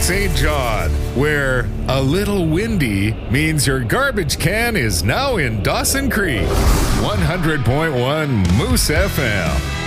St. John, where a little windy means your garbage can is now in Dawson Creek. 100.1 Moose FM.